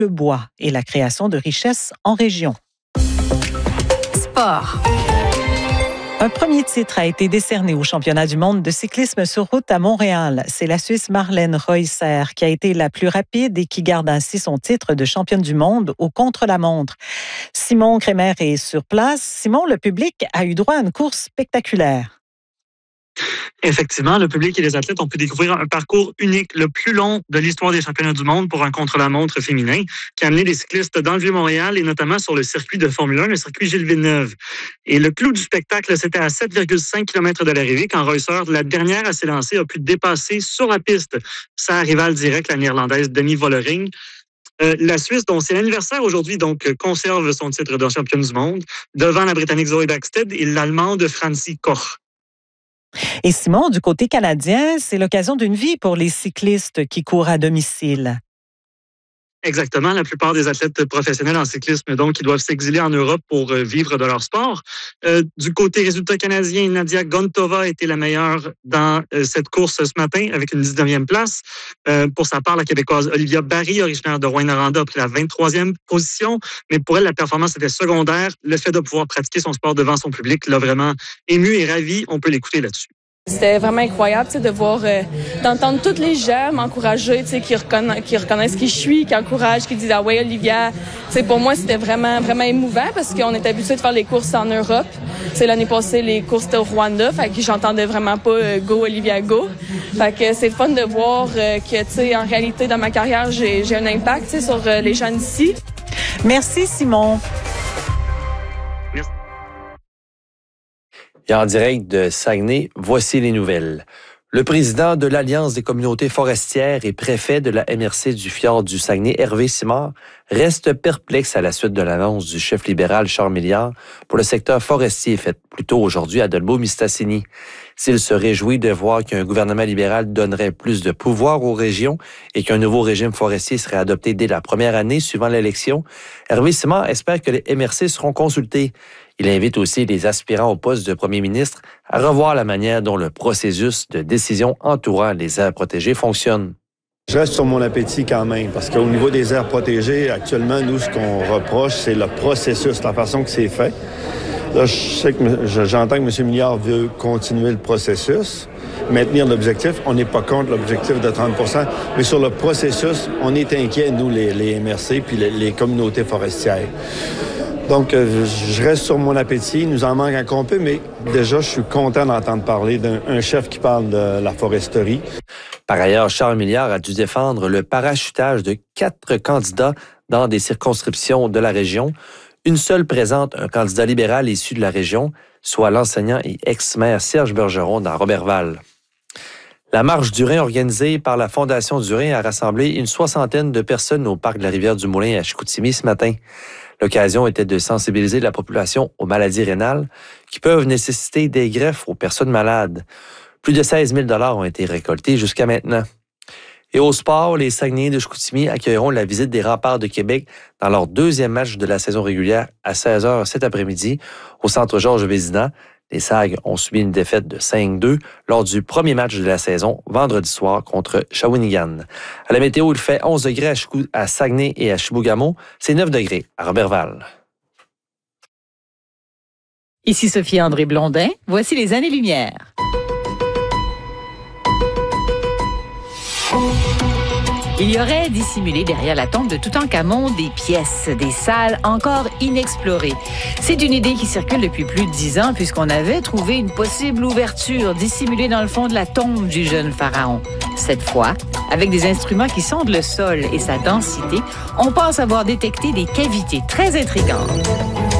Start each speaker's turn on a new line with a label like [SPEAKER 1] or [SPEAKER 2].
[SPEAKER 1] le bois et la création de richesses en région.
[SPEAKER 2] Sport.
[SPEAKER 1] Un premier titre a été décerné au championnat du monde de cyclisme sur route à Montréal. C'est la Suisse Marlène Reusser qui a été la plus rapide et qui garde ainsi son titre de championne du monde au contre-la-montre. Simon Crémer est sur place. Simon, le public a eu droit à une course spectaculaire.
[SPEAKER 3] Effectivement, le public et les athlètes ont pu découvrir un parcours unique, le plus long de l'histoire des championnats du monde pour un contre-la-montre féminin, qui a amené les cyclistes dans le Vieux-Montréal et notamment sur le circuit de Formule 1, le circuit Gilles Villeneuve. Et le clou du spectacle, c'était à 7,5 km de l'arrivée quand Reusser, la dernière à s'élancer, a pu dépasser sur la piste sa rivale directe, la néerlandaise Demi Vollering. La Suisse, dont c'est l'anniversaire aujourd'hui, donc conserve son titre de championne du monde devant la Britannique Zoe Bäckstedt et l'Allemande Franzi Koch.
[SPEAKER 1] Et Simon, du côté canadien, c'est l'occasion d'une vie pour les cyclistes qui courent à domicile.
[SPEAKER 3] Exactement. La plupart des athlètes professionnels en cyclisme, donc, qui doivent s'exiler en Europe pour vivre de leur sport. Du côté résultat canadien, Nadia Gontova était la meilleure dans cette course ce matin avec une 19e place. Pour sa part, la Québécoise Olivia Barry, originaire de Rouyn-Noranda, a pris la 23e position. Mais pour elle, la performance était secondaire. Le fait de pouvoir pratiquer son sport devant son public l'a vraiment ému et ravi. On peut l'écouter là-dessus.
[SPEAKER 4] C'était vraiment incroyable de voir, d'entendre tous les gens m'encourager, qui reconnaissent qui je suis, qui encouragent, qui disent « Ah ouais, Olivia ». Pour moi, c'était vraiment, vraiment émouvant parce qu'on est habitué de faire les courses en Europe. L'année passée, les courses au Rwanda, fait que j'entendais vraiment pas « Go, Olivia, go ». Fait que c'est fun de voir que, en réalité, dans ma carrière, j'ai un impact sur les gens d'ici.
[SPEAKER 1] Merci, Simon.
[SPEAKER 5] Et en direct de Saguenay, voici les nouvelles. Le président de l'Alliance des communautés forestières et préfet de la MRC du Fjord du Saguenay, Hervé Simard, reste perplexe à la suite de l'annonce du chef libéral Charles Milliard pour le secteur forestier faite plus tôt aujourd'hui à Dolbeau-Mistassini. S'il se réjouit de voir qu'un gouvernement libéral donnerait plus de pouvoir aux régions et qu'un nouveau régime forestier serait adopté dès la première année suivant l'élection, Hervé Simard espère que les MRC seront consultés. Il invite aussi les aspirants au poste de premier ministre à revoir la manière dont le processus de décision entourant les aires protégées fonctionne.
[SPEAKER 6] Je reste sur mon appétit quand même, parce qu'au niveau des aires protégées, actuellement, nous, ce qu'on reproche, c'est le processus, la façon que c'est fait. Là, j'entends que M. Milliard veut continuer le processus, maintenir l'objectif. On n'est pas contre l'objectif de 30 %, mais sur le processus, on est inquiets, nous, les MRC, puis les communautés forestières. Donc, je reste sur mon appétit. Il nous en manque encore un peu, mais déjà, je suis content d'entendre parler d'un chef qui parle de la foresterie.
[SPEAKER 5] Par ailleurs, Charles Milliard a dû défendre le parachutage de 4 candidats dans des circonscriptions de la région. Une seule présente un candidat libéral issu de la région, soit l'enseignant et ex-maire Serge Bergeron dans Roberval. La marche du Rhin organisée par la Fondation du Rhin a rassemblé une 60aine de personnes au parc de la Rivière-du-Moulin à Chicoutimi ce matin. L'occasion était de sensibiliser la population aux maladies rénales qui peuvent nécessiter des greffes aux personnes malades. Plus de 16 000 $ ont été récoltés jusqu'à maintenant. Et au sport, les Saguenayens de Chicoutimi accueilleront la visite des Remparts de Québec dans leur 2e match de la saison régulière à 16h cet après-midi au centre Georges Vézina. Les Sags ont subi une défaite de 5-2 lors du premier match de la saison, vendredi soir contre Shawinigan. À la météo, il fait 11 degrés à Saguenay et à Chibougamau. C'est 9 degrés à Roberval.
[SPEAKER 2] Ici Sophie-André Blondin. Voici les années-lumière. Il y aurait dissimulé derrière la tombe de Toutankhamon des pièces, des salles encore inexplorées. C'est une idée qui circule depuis plus de 10 ans puisqu'on avait trouvé une possible ouverture dissimulée dans le fond de la tombe du jeune pharaon. Cette fois, avec des instruments qui sondent le sol et sa densité, on pense avoir détecté des cavités très intrigantes.